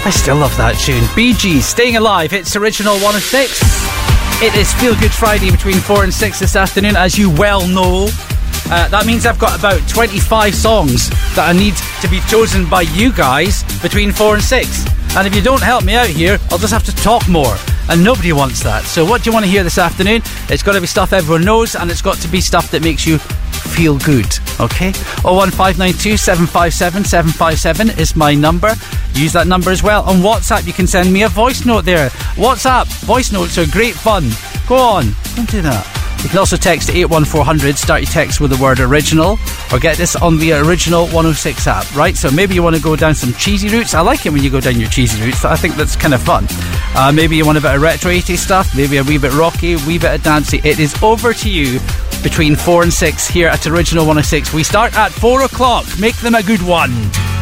I still love that tune. Bee Gees, Staying Alive. It's Original 106. It is Feel Good Friday between 4 and 6 this afternoon, as you well know. That means I've got about 25 songs that I need to be chosen by you guys between 4 and 6. And if you don't help me out here, I'll just have to talk more. And nobody wants that. So what do you want to hear this afternoon? It's got to be stuff everyone knows, and it's got to be stuff that makes you feel good, okay? 01592 757 757 is my number. Use that number as well. On WhatsApp, you can send me a voice note there. WhatsApp, voice notes are great fun. Go on, don't do that. You can also text 81400, start your text with the word original, or get this on the Original 106 app, right? So maybe you want to go down some cheesy routes. I like it when you go down your cheesy routes. I think that's kind of fun. Maybe you want a bit of retro 80s stuff, maybe a wee bit rocky, a wee bit of dancey. It is over to you between 4 and 6 here at Original 106. We start at 4 o'clock. Make them a good one.